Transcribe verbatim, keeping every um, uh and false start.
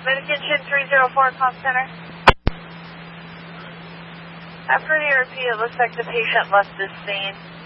Medication three zero four, Comm Center. After the E R P, it looks like the patient left the scene.